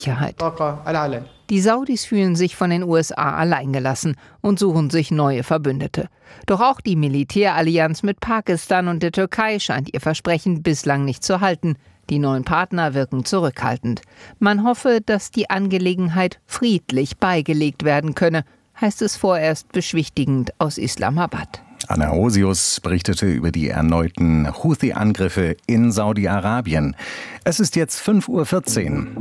Sicherheit. Die Saudis fühlen sich von den USA alleingelassen und suchen sich neue Verbündete. Doch auch die Militärallianz mit Pakistan und der Türkei scheint ihr Versprechen bislang nicht zu halten. Die neuen Partner wirken zurückhaltend. Man hoffe, dass die Angelegenheit friedlich beigelegt werden könne, heißt es vorerst beschwichtigend aus Islamabad. Anna Osius berichtete über die erneuten Houthi-Angriffe in Saudi-Arabien. Es ist jetzt 5:14 Uhr.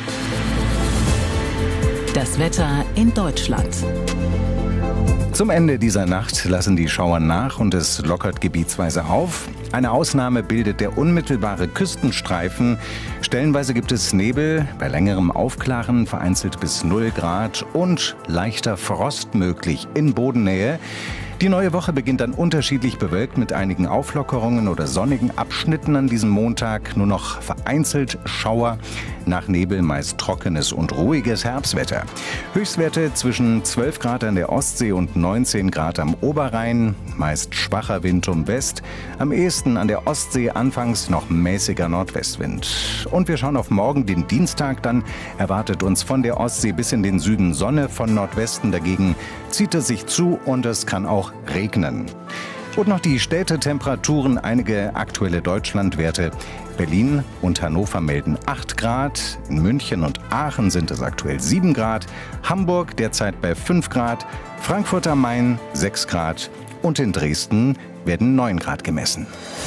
Das Wetter in Deutschland. Zum Ende dieser Nacht lassen die Schauer nach und es lockert gebietsweise auf. Eine Ausnahme bildet der unmittelbare Küstenstreifen. Stellenweise gibt es Nebel, bei längerem Aufklaren vereinzelt bis 0 Grad und leichter Frost möglich in Bodennähe. Die neue Woche beginnt dann unterschiedlich bewölkt mit einigen Auflockerungen oder sonnigen Abschnitten an diesem Montag. Nur noch vereinzelt Schauer, nach Nebel meist trockenes und ruhiges Herbstwetter. Höchstwerte zwischen 12 Grad an der Ostsee und 19 Grad am Oberrhein. Meist schwacher Wind West. Am ehesten an der Ostsee anfangs noch mäßiger Nordwestwind. Und wir schauen auf morgen, den Dienstag. Dann erwartet uns von der Ostsee bis in den Süden Sonne, von Nordwesten dagegen zieht es sich zu und es kann auch regnen. Und noch die Städtetemperaturen, einige aktuelle Deutschlandwerte. Berlin und Hannover melden 8 Grad, in München und Aachen sind es aktuell 7 Grad, Hamburg derzeit bei 5 Grad, Frankfurt am Main 6 Grad und in Dresden werden 9 Grad gemessen.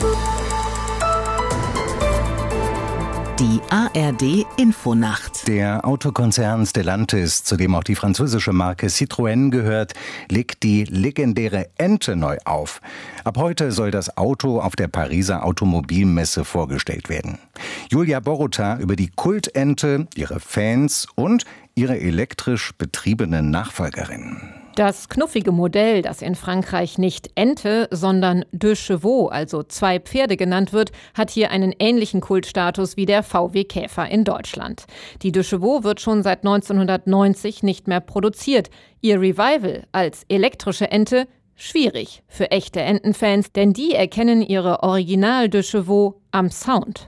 Die ARD-Infonacht. Der Autokonzern Stellantis, zu dem auch die französische Marke Citroën gehört, legt die legendäre Ente neu auf. Ab heute soll das Auto auf der Pariser Automobilmesse vorgestellt werden. Julia Borota über die Kultente, ihre Fans und ihre elektrisch betriebene Nachfolgerin. Das knuffige Modell, das in Frankreich nicht Ente, sondern Deux Chevaux, also 2 Pferde genannt wird, hat hier einen ähnlichen Kultstatus wie der VW Käfer in Deutschland. Die Deux Chevaux wird schon seit 1990 nicht mehr produziert. Ihr Revival als elektrische Ente schwierig für echte Entenfans, denn die erkennen ihre Original Deux Chevaux am Sound.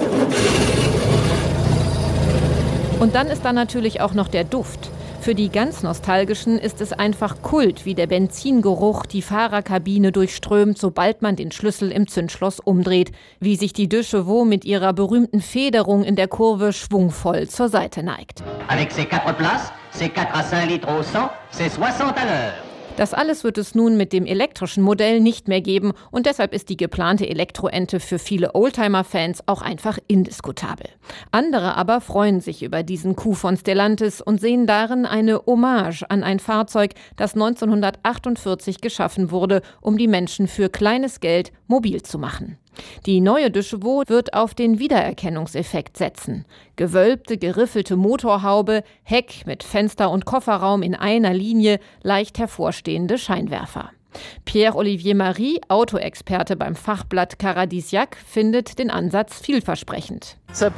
Und dann ist da natürlich auch noch der Duft. Für die ganz Nostalgischen ist es einfach Kult, wie der Benzingeruch die Fahrerkabine durchströmt, sobald man den Schlüssel im Zündschloss umdreht, wie sich die Deux Chevaux mit ihrer berühmten Federung in der Kurve schwungvoll zur Seite neigt. Avec ses 4 places, c'est 4 à 5 litres au 100, c'est 60 à l'heure. Das alles wird es nun mit dem elektrischen Modell nicht mehr geben und deshalb ist die geplante Elektroente für viele Oldtimer-Fans auch einfach indiskutabel. Andere aber freuen sich über diesen Coup von Stellantis und sehen darin eine Hommage an ein Fahrzeug, das 1948 geschaffen wurde, um die Menschen für kleines Geld mobil zu machen. Die neue Deux Chevaux wird auf den Wiedererkennungseffekt setzen. Gewölbte, geriffelte Motorhaube, Heck mit Fenster und Kofferraum in einer Linie, leicht hervorstehende Scheinwerfer. Pierre-Olivier Marie, Autoexperte beim Fachblatt Caradisiac, findet den Ansatz vielversprechend.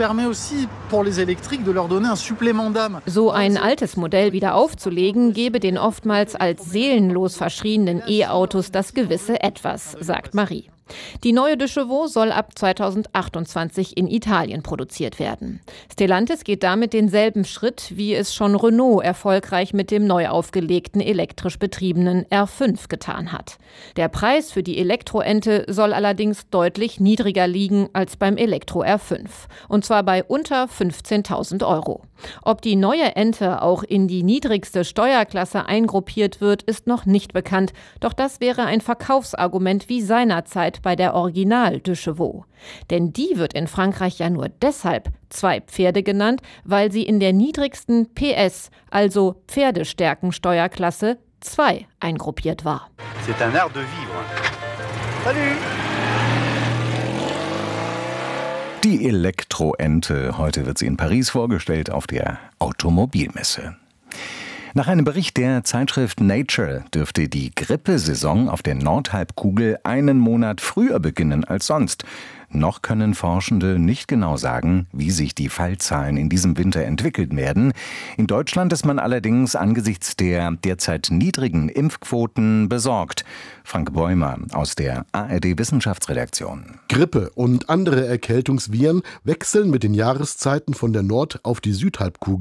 So ein altes Modell wieder aufzulegen, gebe den oftmals als seelenlos verschrienen E-Autos das gewisse Etwas, sagt Marie. Die neue Deux Chevaux soll ab 2028 in Italien produziert werden. Stellantis geht damit denselben Schritt, wie es schon Renault erfolgreich mit dem neu aufgelegten elektrisch betriebenen R5 getan hat. Der Preis für die Elektroente soll allerdings deutlich niedriger liegen als beim Elektro R5. Und zwar bei unter 15.000 €. Ob die neue Ente auch in die niedrigste Steuerklasse eingruppiert wird, ist noch nicht bekannt. Doch das wäre ein Verkaufsargument wie seinerzeit bei der Original Deux Chevaux. Denn die wird in Frankreich ja nur deshalb 2 Pferde genannt, weil sie in der niedrigsten PS, also Pferdestärkensteuerklasse 2 eingruppiert war. C'est un art de vivre. Salut! Die Elektroente. Heute wird sie in Paris vorgestellt auf der Automobilmesse. Nach einem Bericht der Zeitschrift Nature dürfte die Grippesaison auf der Nordhalbkugel einen Monat früher beginnen als sonst. Noch können Forschende nicht genau sagen, wie sich die Fallzahlen in diesem Winter entwickeln werden. In Deutschland ist man allerdings angesichts der derzeit niedrigen Impfquoten besorgt. Frank Bäumer aus der ARD-Wissenschaftsredaktion. Grippe und andere Erkältungsviren wechseln mit den Jahreszeiten von der Nord- auf die Südhalbkugel.